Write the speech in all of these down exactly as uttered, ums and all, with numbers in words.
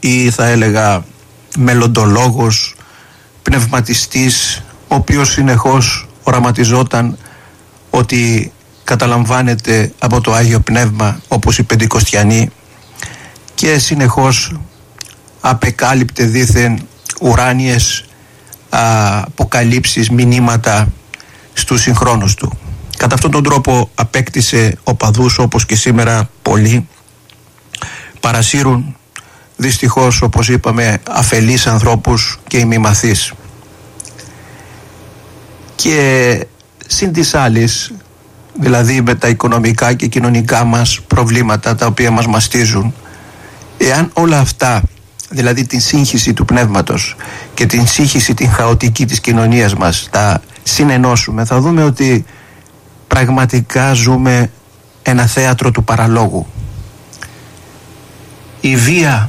ή θα έλεγα μελλοντολόγος, πνευματιστής, ο οποίος συνεχώς οραματιζόταν ότι καταλαμβάνεται από το Άγιο Πνεύμα όπως οι Πεντηκοστιανοί και συνεχώς απεκάλυπτε δήθεν ουράνιες α, αποκαλύψεις, μηνύματα στους συγχρόνους του. Κατά αυτόν τον τρόπο απέκτησε οπαδούς, όπως και σήμερα πολλοί παρασύρουν δυστυχώς, όπως είπαμε, αφελείς ανθρώπους και ημιμαθείς. Και συν της άλλης, δηλαδή με τα οικονομικά και κοινωνικά μας προβλήματα τα οποία μας μαστίζουν, εάν όλα αυτά, δηλαδή την σύγχυση του πνεύματος και την σύγχυση την χαοτική της κοινωνίας μας, τα συνενώσουμε, θα δούμε ότι πραγματικά ζούμε ένα θέατρο του παραλόγου. Η βία,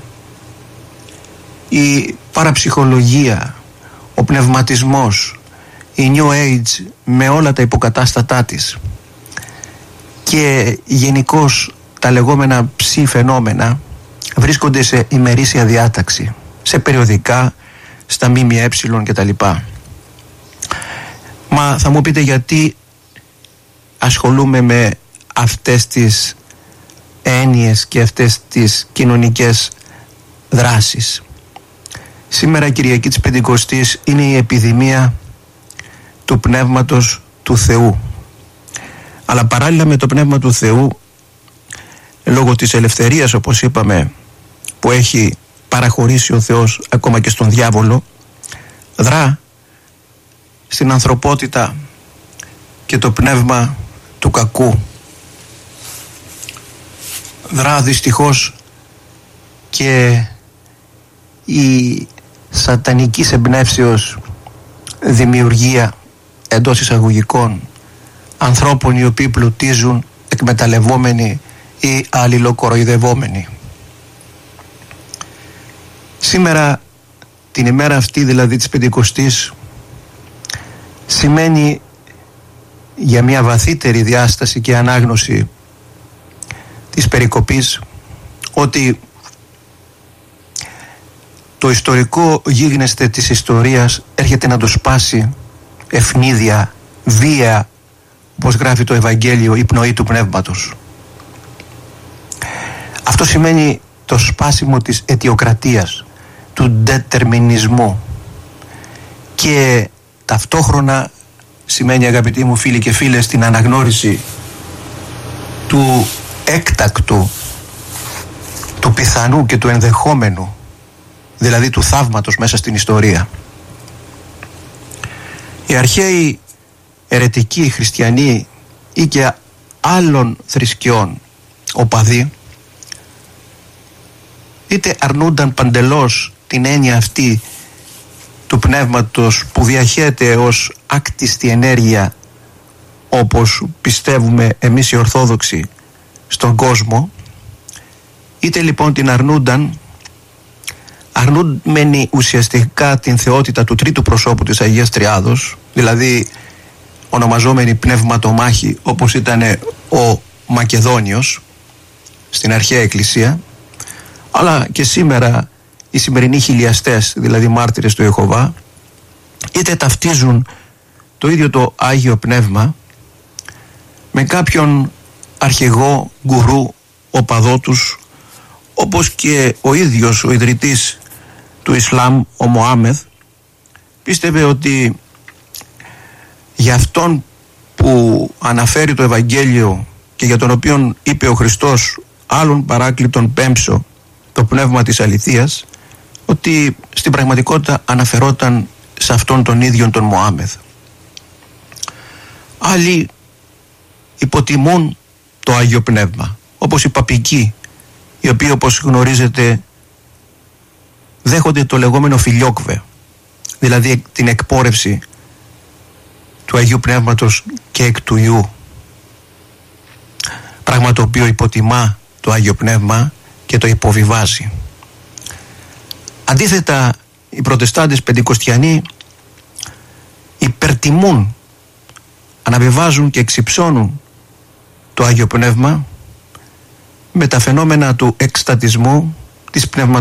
η παραψυχολογία, ο πνευματισμός, η New Age με όλα τα υποκατάστατά της και γενικώς τα λεγόμενα ψη φαινόμενα βρίσκονται σε ημερήσια διάταξη, σε περιοδικά, στα ΜΜΕ κτλ. Μα θα μου πείτε γιατί ασχολούμαι με αυτές τις έννοιες και αυτές τις κοινωνικές δράσεις. Σήμερα η Κυριακή της Πεντηκοστής είναι η επιδημία του Πνεύματος του Θεού. Αλλά παράλληλα με το Πνεύμα του Θεού, λόγω της ελευθερίας, όπως είπαμε, που έχει παραχωρήσει ο Θεός ακόμα και στον διάβολο, δρά στην ανθρωπότητα και το πνεύμα του κακού. Δρά δυστυχώς και η σατανικής εμπνεύσεως δημιουργία εντός εισαγωγικών ανθρώπων οι οποίοι πλουτίζουν εκμεταλλευόμενοι ή αλληλοκοροϊδευόμενοι. Σήμερα, την ημέρα αυτή δηλαδή της Πεντηκοστής, σημαίνει για μια βαθύτερη διάσταση και ανάγνωση της περικοπής ότι το ιστορικό γίγνεσθε της ιστορίας έρχεται να το σπάσει ευνίδια, βία, όπως γράφει το Ευαγγέλιο, η πνοή του πνεύματος. Αυτό σημαίνει το σπάσιμο της αιτιοκρατίας, του ντετερμινισμού, και ταυτόχρονα σημαίνει, αγαπητοί μου φίλοι και φίλες, την αναγνώριση του έκτακτου, του πιθανού και του ενδεχόμενου, δηλαδή του θαύματος μέσα στην ιστορία. Οι αρχαίοι αιρετικοί χριστιανοί ή και άλλων θρησκειών οπαδοί είτε αρνούνταν παντελώς την έννοια αυτή του πνεύματος που διαχέεται ως άκτιστη ενέργεια, όπως πιστεύουμε εμείς οι Ορθόδοξοι στον κόσμο, είτε λοιπόν την αρνούνταν, αρνούμενοι ουσιαστικά την θεότητα του τρίτου προσώπου της Αγίας Τριάδος, δηλαδή ονομαζόμενοι πνευματομάχοι, όπως ήταν ο Μακεδόνιος στην αρχαία Εκκλησία, αλλά και σήμερα οι σημερινοί χιλιαστές, δηλαδή μάρτυρες του Ιεχωβά, είτε ταυτίζουν το ίδιο το Άγιο Πνεύμα με κάποιον αρχηγό, γκουρού, οπαδό τους, όπως και ο ίδιος ο ιδρυτής του Ισλάμ, ο Μωάμεθ, πίστευε ότι για αυτόν που αναφέρει το Ευαγγέλιο και για τον οποίον είπε ο Χριστός άλλον παράκλητον πέμψω, το πνεύμα της αληθείας, ότι στην πραγματικότητα αναφερόταν σε αυτόν τον ίδιον τον Μωάμεθ. Άλλοι υποτιμούν το Άγιο Πνεύμα, όπως οι παπικοί, οι οποίοι, όπως γνωρίζετε, δέχονται το λεγόμενο φιλιόκβε, δηλαδή την εκπόρευση του Αγίου Πνεύματος και εκ του Ιού, πράγμα το οποίο υποτιμά το Άγιο Πνεύμα και το υποβιβάζει. Αντίθετα, οι προτεστάντες πεντηκοστιανοί υπερτιμούν, αναβιβάζουν και εξυψώνουν το Άγιο Πνεύμα με τα φαινόμενα του εκστατισμού, της πνευματικής